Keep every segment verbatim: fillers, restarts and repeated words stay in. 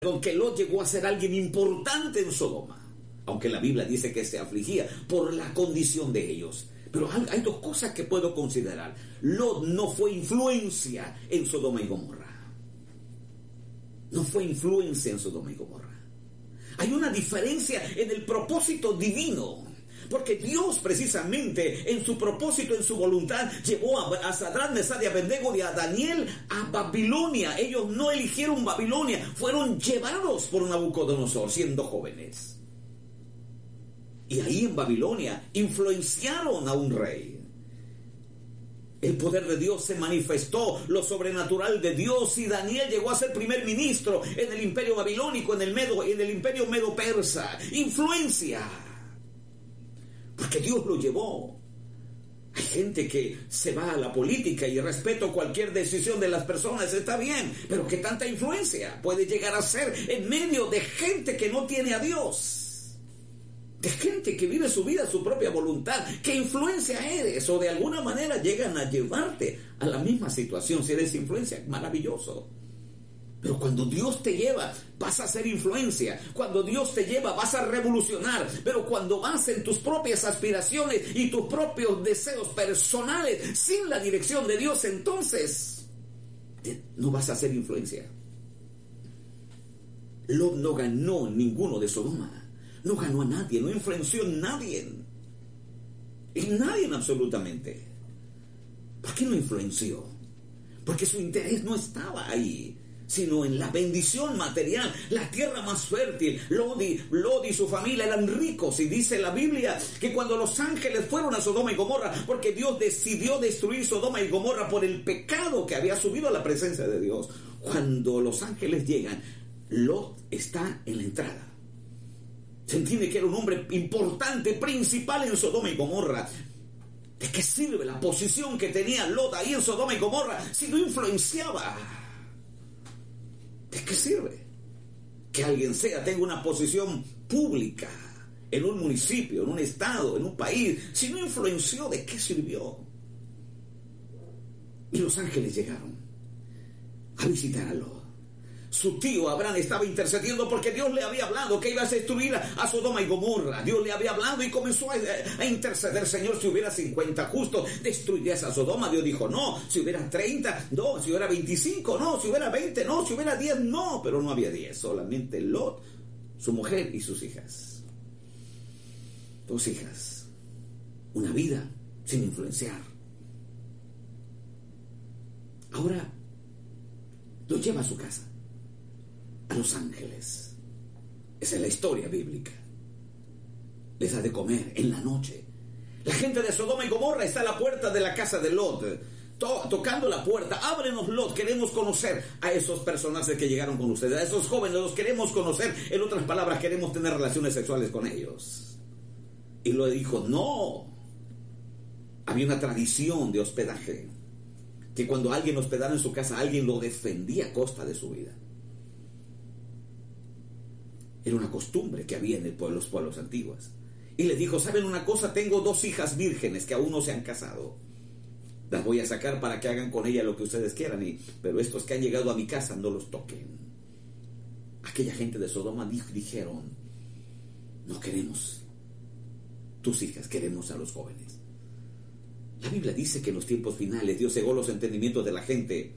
que Lot llegó a ser alguien importante en Sodoma, aunque la Biblia dice que se afligía por la condición de ellos. Pero hay dos cosas que puedo considerar. Lot no fue influencia en Sodoma y Gomorra. No fue influencia en Sodoma y Gomorra. Hay una diferencia en el propósito divino. Porque Dios precisamente en su propósito, en su voluntad, llevó a, a Sadrach, Mesach y Abednego y a Daniel a Babilonia. Ellos no eligieron Babilonia, fueron llevados por Nabucodonosor siendo jóvenes. Y ahí en Babilonia influenciaron a un rey. El poder de Dios se manifestó, lo sobrenatural de Dios, y Daniel llegó a ser primer ministro en el imperio babilónico, en el, Medo, en el imperio medo-persa. Influencia. Porque Dios lo llevó. Hay gente que se va a la política y respeto cualquier decisión de las personas, está bien, pero ¿qué tanta influencia puede llegar a ser en medio de gente que no tiene a Dios? De gente que vive su vida a su propia voluntad. ¿Qué influencia eres? O de alguna manera llegan a llevarte a la misma situación. Si eres influencia, maravilloso. Pero cuando Dios te lleva, vas a ser influencia. Cuando Dios te lleva, vas a revolucionar. Pero cuando vas en tus propias aspiraciones y tus propios deseos personales, sin la dirección de Dios, entonces no vas a ser influencia. Lot no ganó ninguno de Sodoma. No ganó a nadie, no influenció en nadie. En nadie absolutamente. ¿Por qué no influenció? Porque su interés no estaba ahí, sino en la bendición material, la tierra más fértil. Lot y, Lot y su familia eran ricos, y dice la Biblia que cuando los ángeles fueron a Sodoma y Gomorra, porque Dios decidió destruir Sodoma y Gomorra por el pecado que había subido a la presencia de Dios, cuando los ángeles llegan, Lot está en la entrada. Se entiende que era un hombre importante, principal en Sodoma y Gomorra. ¿De qué sirve la posición que tenía Lot ahí en Sodoma y Gomorra si no influenciaba? ¿De qué sirve que alguien sea, tenga una posición pública en un municipio, en un estado, en un país, si no influenció? ¿De qué sirvió? Y los ángeles llegaron a visitar a Lot. Su tío Abraham estaba intercediendo porque Dios le había hablado que iba a destruir a Sodoma y Gomorra. Dios le había hablado y comenzó a, a interceder. Señor, si hubiera cincuenta justos, destruirías a Sodoma. Dios dijo, no. Si hubiera treinta, no. Si hubiera veinticinco, no. Si hubiera veinte, no. Si hubiera diez, no. Pero no había diez. Solamente Lot, su mujer y sus hijas. Dos hijas. Una vida sin influenciar. Ahora lo lleva a su casa. A los ángeles. Esa es la historia bíblica. Les da de comer en la noche. La gente de Sodoma y Gomorra está a la puerta de la casa de Lot, to- tocando la puerta. Ábrenos, Lot, queremos conocer a esos personajes que llegaron con ustedes, a esos jóvenes, los queremos conocer. En otras palabras, queremos tener relaciones sexuales con ellos. Y Lot dijo, no. Había una tradición de hospedaje, que cuando alguien hospedaba en su casa, alguien lo defendía a costa de su vida. Era una costumbre que había en el pueblo, los pueblos antiguos. Y les dijo, ¿saben una cosa? Tengo dos hijas vírgenes que aún no se han casado. Las voy a sacar para que hagan con ellas lo que ustedes quieran. Y, pero estos que han llegado a mi casa, no los toquen. Aquella gente de Sodoma dijeron, no queremos tus hijas, queremos a los jóvenes. La Biblia dice que en los tiempos finales Dios cegó los entendimientos de la gente,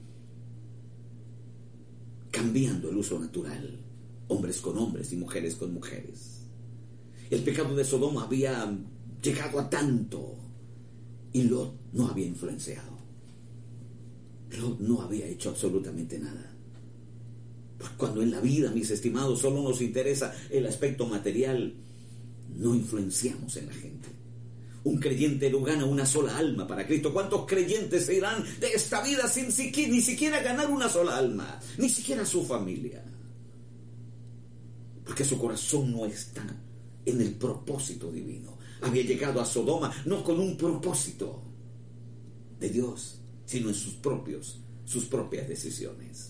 cambiando el uso natural. Hombres con hombres y mujeres con mujeres. El pecado de Sodoma había llegado a tanto y Lot no había influenciado. Lot no había hecho absolutamente nada. Pues cuando en la vida, mis estimados, solo nos interesa el aspecto material, no influenciamos en la gente. Un creyente no gana una sola alma para Cristo. ¿Cuántos creyentes se irán de esta vida sin siquiera, ni siquiera ganar una sola alma? Ni siquiera su familia. Porque su corazón no está en el propósito divino. Había llegado a Sodoma no con un propósito de Dios, sino en sus propios, sus propias decisiones.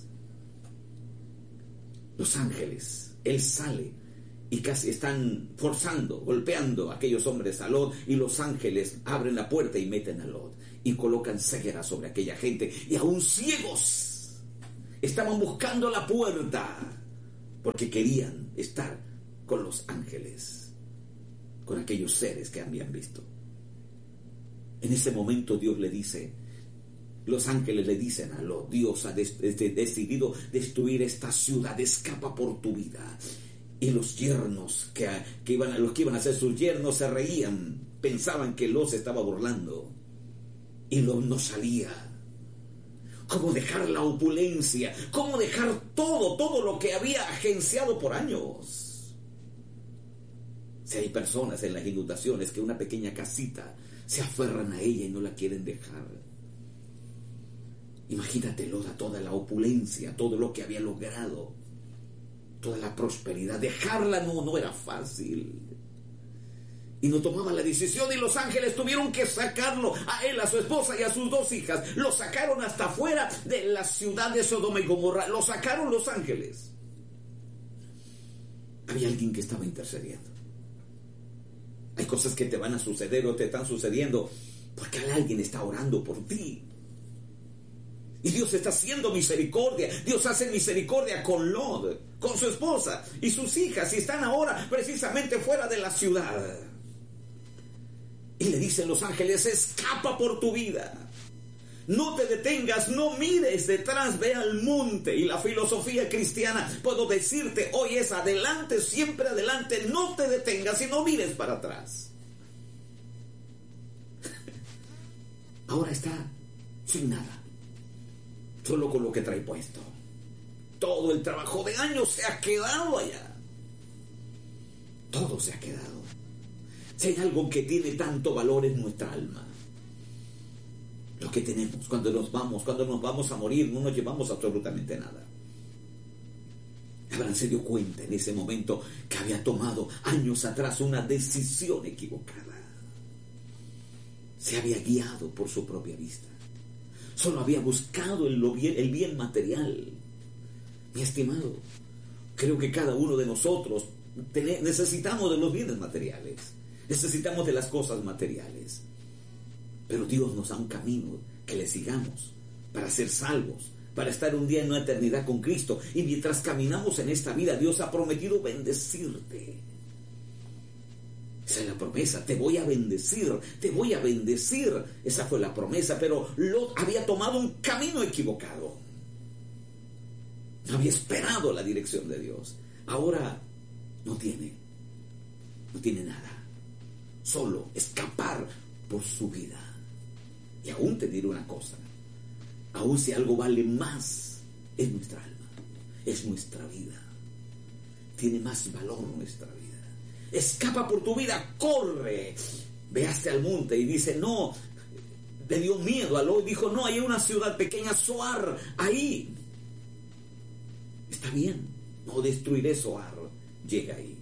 Los ángeles, él sale y casi están forzando, golpeando a aquellos hombres a Lot, y los ángeles abren la puerta y meten a Lot y colocan ceguera sobre aquella gente, y aún ciegos estaban buscando la puerta porque querían estar con los ángeles, con aquellos seres que habían visto. En ese momento Dios le dice, los ángeles le dicen a Lot, Dios ha des- des- decidido destruir esta ciudad, escapa por tu vida. Y los yernos, que, que iban, los que iban a ser sus yernos, se reían, pensaban que Lot se estaba burlando. Y Lot no salía. ¿Cómo dejar la opulencia? ¿Cómo dejar todo, todo lo que había agenciado por años? Si hay personas en las inundaciones que una pequeña casita se aferran a ella y no la quieren dejar. Imagínatelo, a toda la opulencia, todo lo que había logrado, toda la prosperidad. Dejarla no, no era fácil. Y no tomaban la decisión, y los ángeles tuvieron que sacarlo, a él, a su esposa y a sus dos hijas. Lo sacaron hasta afuera de la ciudad de Sodoma y Gomorra. Lo sacaron los ángeles. Había alguien que estaba intercediendo. Hay cosas que te van a suceder o te están sucediendo porque alguien está orando por ti. Y Dios está haciendo misericordia. Dios hace misericordia con Lot, con su esposa y sus hijas, y están ahora precisamente fuera de la ciudad. Y le dicen los ángeles, escapa por tu vida. No te detengas, no mires detrás, ve al monte. Y la filosofía cristiana, puedo decirte, hoy es adelante, siempre adelante. No te detengas y no mires para atrás. Ahora está sin nada, solo con lo que trae puesto. Todo el trabajo de años se ha quedado allá. Todo se ha quedado. Si hay algo que tiene tanto valor es nuestra alma. Lo que tenemos cuando nos vamos, cuando nos vamos a morir, no nos llevamos absolutamente nada. Abraham se dio cuenta en ese momento que había tomado años atrás una decisión equivocada. Se había guiado por su propia vista. Solo había buscado el bien, el bien material. Mi estimado, creo que cada uno de nosotros ten, necesitamos de los bienes materiales. Necesitamos de las cosas materiales. Pero Dios nos da un camino que le sigamos para ser salvos, para estar un día en una eternidad con Cristo. Y mientras caminamos en esta vida, Dios ha prometido bendecirte. Esa es la promesa, te voy a bendecir, te voy a bendecir. Esa fue la promesa, pero Lot había tomado un camino equivocado. No había esperado la dirección de Dios. Ahora no tiene, no tiene nada. Solo escapar por su vida. Y aún te diré una cosa, aún si algo vale más, es nuestra alma, es nuestra vida. Tiene más valor nuestra vida. Escapa por tu vida, corre. Veaste al monte y dice, no, le dio miedo a Lot, dijo, no, hay una ciudad pequeña, Zoar, ahí. Está bien, no destruiré Zoar, llega ahí.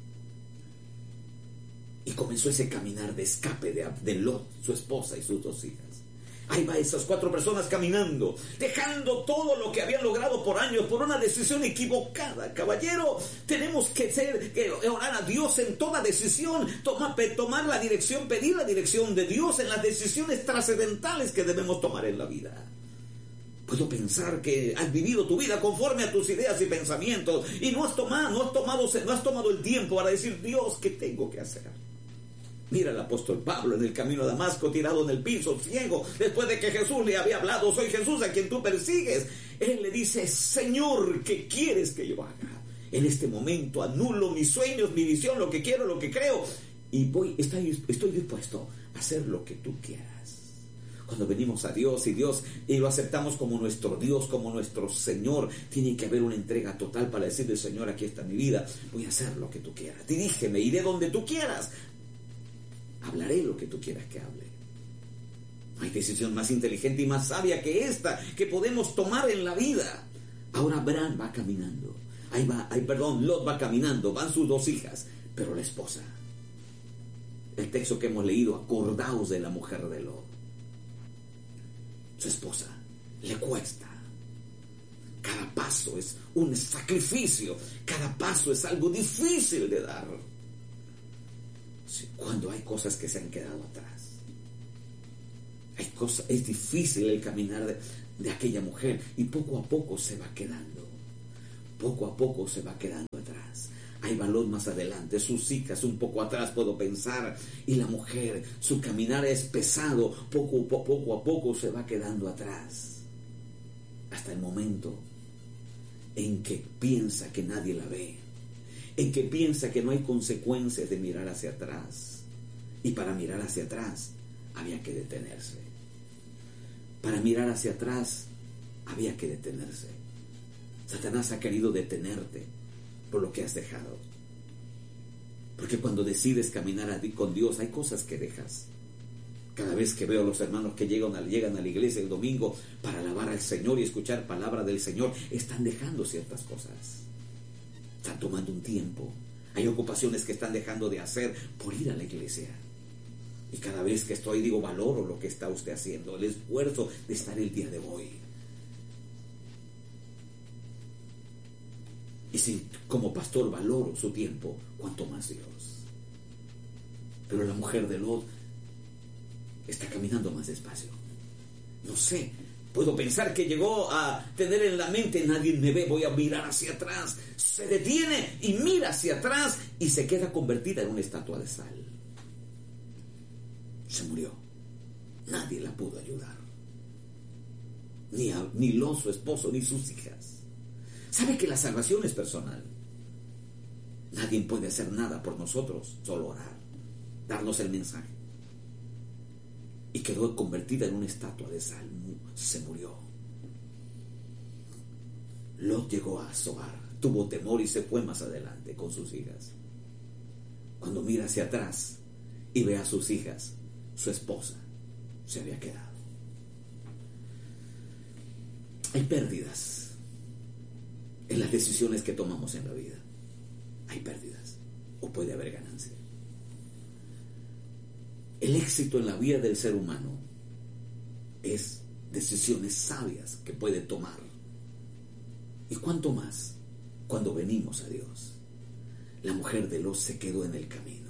Y comenzó ese caminar de escape de, de Lot, su esposa y sus dos hijas. Ahí va esas cuatro personas caminando, dejando todo lo que habían logrado por años, por una decisión equivocada. Caballero, tenemos que ser, que orar a Dios en toda decisión, tomar, tomar la dirección, pedir la dirección de Dios en las decisiones trascendentales que debemos tomar en la vida. Puedo pensar que has vivido tu vida conforme a tus ideas y pensamientos y no has tomado, no has tomado, no has tomado el tiempo para decir, Dios, ¿qué tengo que hacer? Mira al apóstol Pablo en el camino a Damasco, tirado en el piso, ciego, después de que Jesús le había hablado, soy Jesús a quien tú persigues. Él le dice, Señor, ¿qué quieres que yo haga? En este momento anulo mis sueños, mi visión, lo que quiero, lo que creo, y voy, estoy, estoy dispuesto a hacer lo que tú quieras. Cuando venimos a Dios y Dios y lo aceptamos como nuestro Dios, como nuestro Señor, tiene que haber una entrega total para decirle, Señor, aquí está mi vida, voy a hacer lo que tú quieras. Dirígeme, iré donde tú quieras. Hablaré lo que tú quieras que hable. No hay decisión más inteligente y más sabia que esta que podemos tomar en la vida. Ahora Abraham va caminando. Ahí va, ahí, perdón, Lot va caminando. Van sus dos hijas, pero la esposa. El texto que hemos leído, acordaos de la mujer de Lot. Su esposa le cuesta. Cada paso es un sacrificio. Cada paso es algo difícil de dar. Cuando hay cosas que se han quedado atrás, hay cosas, es difícil el caminar de, de aquella mujer, y poco a poco se va quedando. poco a poco se va quedando atrás. Hay valor más adelante, sus hijas un poco atrás, puedo pensar, y la mujer, su caminar es pesado, poco, poco a poco se va quedando atrás, hasta el momento en que piensa que nadie la ve, en que piensa que no hay consecuencias de mirar hacia atrás, y para mirar hacia atrás había que detenerse, para mirar hacia atrás había que detenerse. Satanás ha querido detenerte por lo que has dejado. Porque cuando decides caminar a ti con Dios, hay cosas que dejas. Cada vez que veo a los hermanos que llegan a, llegan a la iglesia el domingo para alabar al Señor y escuchar palabra del Señor, están dejando ciertas cosas. Están tomando un tiempo. Hay ocupaciones que están dejando de hacer por ir a la iglesia. Y cada vez que estoy, digo, valoro lo que está usted haciendo, el esfuerzo de estar el día de hoy. Y si como pastor valoro su tiempo, cuanto más Dios. Pero la mujer de Lot está caminando más despacio. No sé, puedo pensar que llegó a tener en la mente, nadie me ve, voy a mirar hacia atrás. Se detiene y mira hacia atrás y se queda convertida en una estatua de sal. Se murió. Nadie la pudo ayudar. Ni, a, ni Lot, su esposo, ni sus hijas. ¿Sabe que la salvación es personal? Nadie puede hacer nada por nosotros, solo orar, darnos el mensaje. Y quedó convertida en una estatua de sal, se murió. Lot llegó a Zoar, tuvo temor y se fue más adelante con sus hijas. Cuando mira hacia atrás y ve a sus hijas, su esposa se había quedado. Hay pérdidas en las decisiones que tomamos en la vida. Hay pérdidas o puede haber ganancia. El éxito en la vida del ser humano es decisiones sabias que puede tomar. Y cuánto más cuando venimos a Dios. La mujer de Lot se quedó en el camino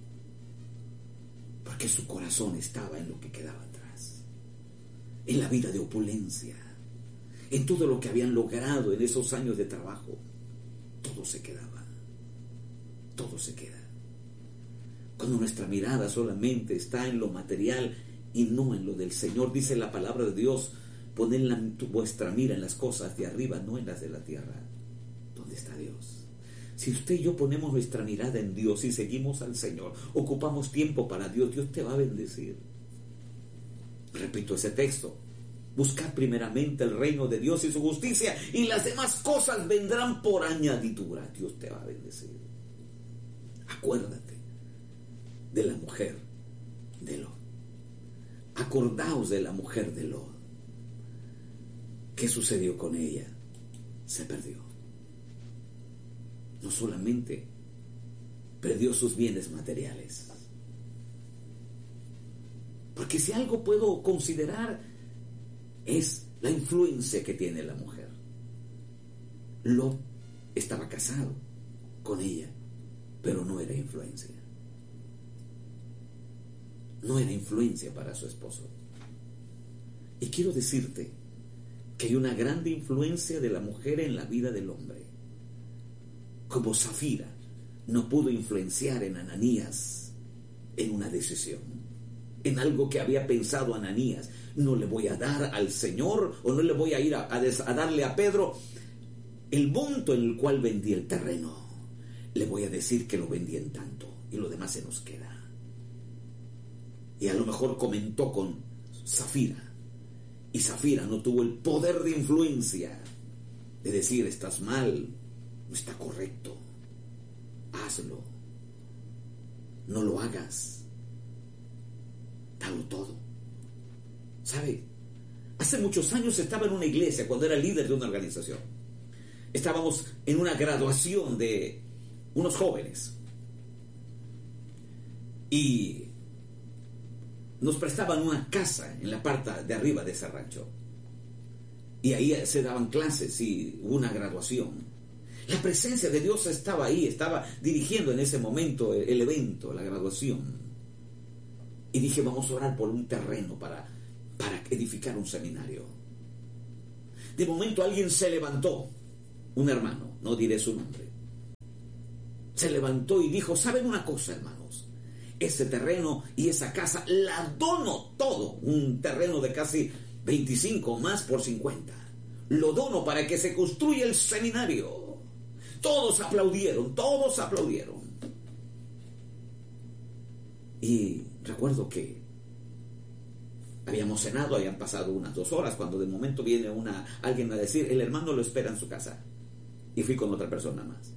porque su corazón estaba en lo que quedaba atrás, en la vida de opulencia, en todo lo que habían logrado en esos años de trabajo. Todo se quedaba, todo se queda. Cuando nuestra mirada solamente está en lo material y no en lo del Señor, dice la palabra de Dios, poned la, vuestra mira en las cosas de arriba, no en las de la tierra. ¿Dónde está Dios? Si usted y yo ponemos nuestra mirada en Dios y seguimos al Señor, ocupamos tiempo para Dios, Dios te va a bendecir. Repito ese texto. Buscad primeramente el reino de Dios y su justicia, y las demás cosas vendrán por añadidura. Dios te va a bendecir. Acuérdate de la mujer de Lot. Acordaos de la mujer de Lot. ¿Qué sucedió con ella? Se perdió. No solamente perdió sus bienes materiales. Porque si algo puedo considerar es la influencia que tiene la mujer. Lot estaba casado con ella, pero no era influencia. No era influencia para su esposo. Y quiero decirte que hay una grande influencia de la mujer en la vida del hombre. Como Zafira no pudo influenciar en Ananías en una decisión, en algo que había pensado Ananías. No le voy a dar al Señor, o no le voy a ir a, a, des, a darle a Pedro el monto en el cual vendí el terreno. Le voy a decir que lo vendí en tanto y lo demás se nos queda. Y a lo mejor comentó con Zafira, y Zafira no tuvo el poder de influencia de decir, estás mal, no está correcto, hazlo, no lo hagas, dalo todo. ¿Sabe? Hace muchos años estaba en una iglesia cuando era líder de una organización. Estábamos en una graduación de unos jóvenes y nos prestaban una casa en la parte de arriba de ese rancho, y ahí se daban clases y hubo una graduación. La presencia de Dios estaba ahí, estaba dirigiendo en ese momento el evento, la graduación. Y dije, vamos a orar por un terreno para, para edificar un seminario. De momento alguien se levantó, un hermano, no diré su nombre, se levantó y dijo: ¿saben una cosa, hermanos? Ese terreno y esa casa la dono todo, un terreno de casi veinticinco más por cincuenta, lo dono para que se construya el seminario. Todos aplaudieron, todos aplaudieron. Y recuerdo que habíamos cenado, habían pasado unas dos horas, cuando de momento viene una, alguien a decir: el hermano lo espera en su casa. Y fui con otra persona más.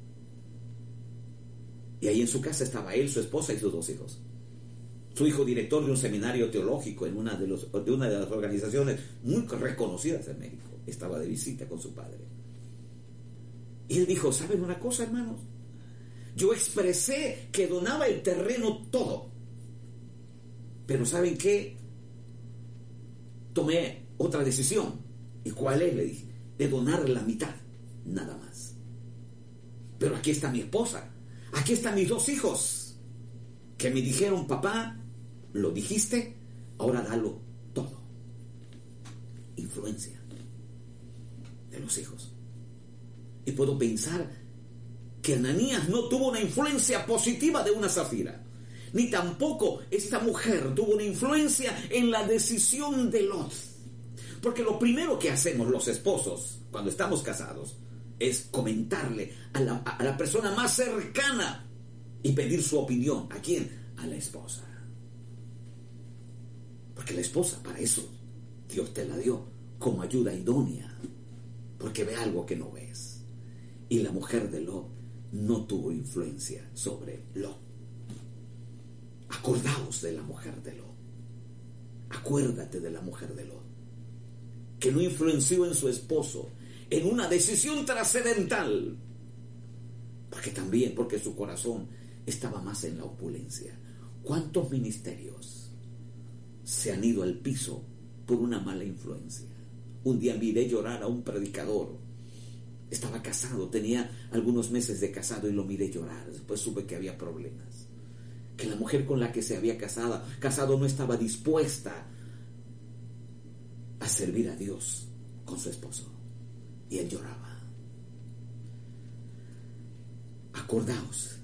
Y ahí en su casa estaba él, su esposa y sus dos hijos. Su hijo, director de un seminario teológico en una de, los, de una de las organizaciones muy reconocidas en México, estaba de visita con su padre. Y él dijo: ¿saben una cosa, hermanos? Yo expresé que donaba el terreno todo. Pero ¿saben qué? Tomé otra decisión. ¿Y cuál es? Le dije: de donar la mitad, nada más. Pero aquí está mi esposa, aquí están mis dos hijos, que me dijeron: papá, lo dijiste, ahora dalo todo. Influencia de los hijos. Y puedo pensar que Ananías no tuvo una influencia positiva de una Zafira, ni tampoco esta mujer tuvo una influencia en la decisión de Lot. Porque lo primero que hacemos los esposos cuando estamos casados es comentarle a la, a la persona más cercana y pedir su opinión. ¿A quién? A la esposa. Porque la esposa, para eso Dios te la dio como ayuda idónea, porque ve algo que no ves. Y la mujer de Lot no tuvo influencia sobre Lot. Acordaos de la mujer de Lot. Acuérdate de la mujer de Lot, que no influenció en su esposo en una decisión trascendental, porque también, porque su corazón estaba más en la opulencia. ¿Cuántos ministerios se han ido al piso por una mala influencia? Un día miré llorar a un predicador. Estaba casado, tenía algunos meses de casado y lo miré llorar. Después supe que había problemas, que la mujer con la que se había casado, casado no estaba dispuesta a servir a Dios con su esposo. Y él lloraba. Acordaos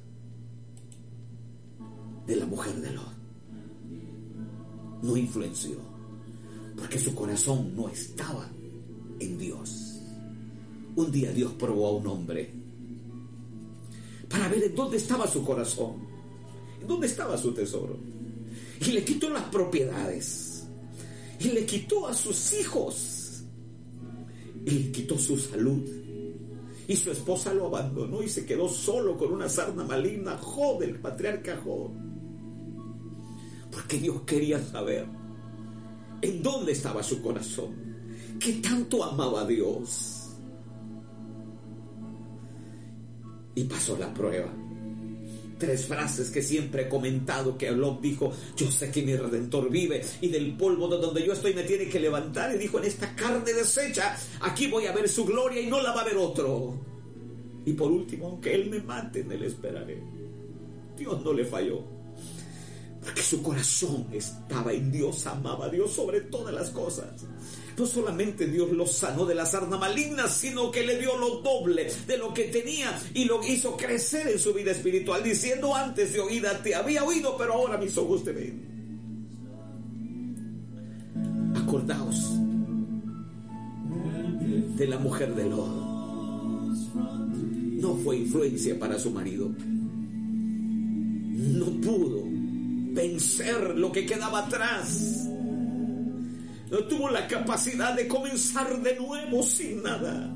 de la mujer de Lot. No influenció, porque su corazón no estaba en Dios. Un día Dios probó a un hombre para ver en dónde estaba su corazón, en dónde estaba su tesoro. Y le quitó las propiedades, y le quitó a sus hijos, y le quitó su salud. Y su esposa lo abandonó y se quedó solo con una sarna maligna, Job, el patriarca Job. Porque Dios quería saber en dónde estaba su corazón, qué tanto amaba a Dios. Y pasó la prueba. Tres frases que siempre he comentado que Lot dijo: yo sé que mi Redentor vive y del polvo de donde yo estoy me tiene que levantar. Y dijo: en esta carne deshecha, aquí voy a ver su gloria y no la va a ver otro. Y por último, aunque Él me mate, en Él esperaré. Dios no le falló, porque su corazón estaba en Dios, amaba a Dios sobre todas las cosas. No solamente Dios lo sanó de la sarna maligna, sino que le dio lo doble de lo que tenía y lo hizo crecer en su vida espiritual, diciendo: antes de oída te había oído, pero ahora mis ojos te ven. Acordaos de la mujer de Lot. No fue influencia para su marido. No pudo vencer lo que quedaba atrás. No tuvo la capacidad de comenzar de nuevo sin nada.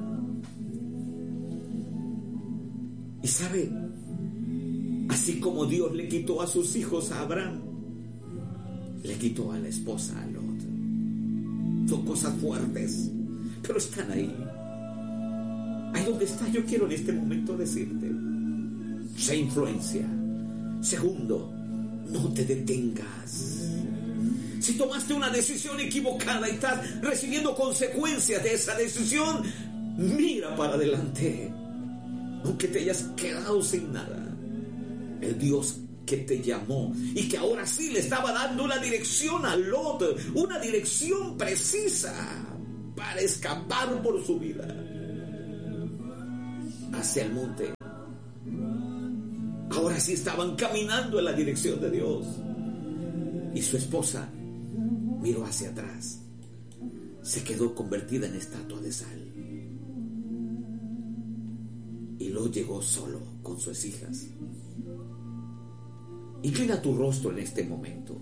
Y sabe, así como Dios le quitó a sus hijos a Abraham, le quitó a la esposa a Lot. Son cosas fuertes, pero están ahí. Ahí donde está, yo quiero en este momento decirte: sé influencia. Segundo, no te detengas. Si tomaste una decisión equivocada y estás recibiendo consecuencias de esa decisión, mira para adelante. Aunque te hayas quedado sin nada, el Dios que te llamó y que ahora sí le estaba dando una dirección a Lot, una dirección precisa para escapar por su vida, hacia el monte. Ahora sí estaban caminando en la dirección de Dios. Y su esposa miró hacia atrás. Se quedó convertida en estatua de sal. Y Lot llegó solo con sus hijas. Inclina tu rostro en este momento.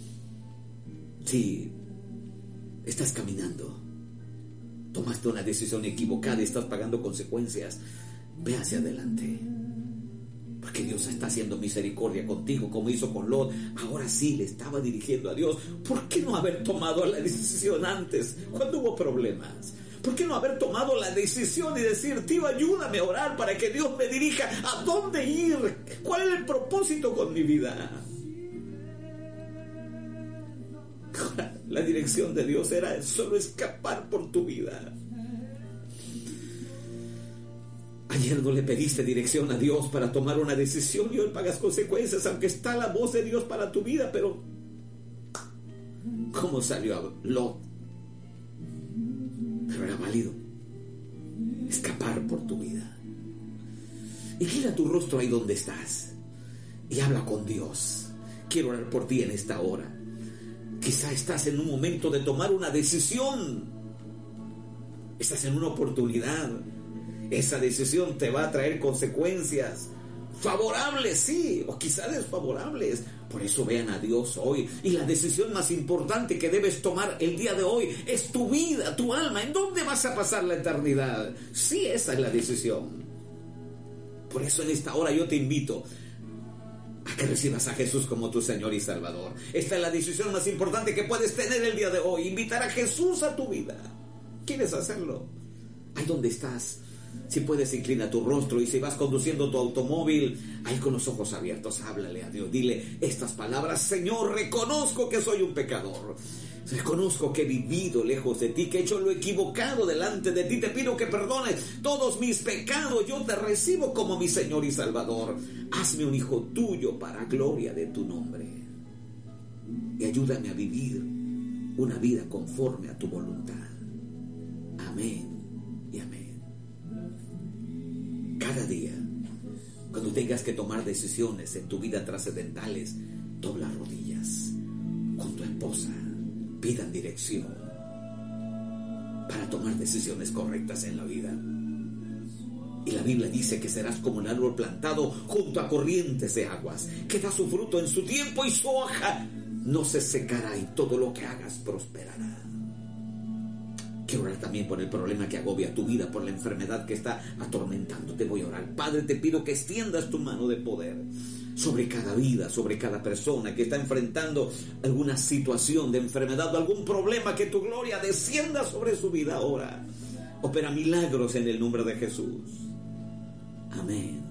Si estás caminando, tomaste una decisión equivocada y estás pagando consecuencias, ve hacia adelante. Porque Dios está haciendo misericordia contigo, como hizo con Lot. Ahora sí le estaba dirigiendo a Dios. ¿Por qué no haber tomado la decisión antes, cuando hubo problemas? ¿Por qué no haber tomado la decisión y decir, tío, ayúdame a orar para que Dios me dirija a dónde ir? ¿Cuál es el propósito con mi vida? La dirección de Dios era solo escapar por tu vida. Ayer no le pediste dirección a Dios para tomar una decisión y hoy pagas consecuencias, aunque está la voz de Dios para tu vida, pero ¿cómo salió Lot? Pero era válido escapar por tu vida. Y gira tu rostro ahí donde estás y habla con Dios. Quiero orar por ti en esta hora. Quizá estás en un momento de tomar una decisión. Estás en una oportunidad. Esa decisión te va a traer consecuencias favorables, sí, o quizá desfavorables. Por eso vean a Dios hoy. Y la decisión más importante que debes tomar el día de hoy es tu vida, tu alma. ¿En dónde vas a pasar la eternidad? Sí, esa es la decisión. Por eso en esta hora yo te invito a que recibas a Jesús como tu Señor y Salvador. Esta es la decisión más importante que puedes tener el día de hoy. Invitar a Jesús a tu vida. ¿Quieres hacerlo? Ahí donde estás. Si puedes, inclina tu rostro, y si vas conduciendo tu automóvil, ahí con los ojos abiertos, háblale a Dios, dile estas palabras: Señor, reconozco que soy un pecador, reconozco que he vivido lejos de ti, que he hecho lo equivocado delante de ti, te pido que perdones todos mis pecados, yo te recibo como mi Señor y Salvador, hazme un hijo tuyo para gloria de tu nombre, y ayúdame a vivir una vida conforme a tu voluntad. Amén y amén. Cada día, cuando tengas que tomar decisiones en tu vida trascendentales, dobla rodillas con tu esposa, pidan dirección para tomar decisiones correctas en la vida. Y la Biblia dice que serás como un árbol plantado junto a corrientes de aguas, que da su fruto en su tiempo y su hoja no se secará, y todo lo que hagas prosperará. Quiero orar también por el problema que agobia tu vida, por la enfermedad que está atormentando. Te voy a orar. Padre, te pido que extiendas tu mano de poder sobre cada vida, sobre cada persona que está enfrentando alguna situación de enfermedad o algún problema, que tu gloria descienda sobre su vida ahora. Opera milagros en el nombre de Jesús. Amén.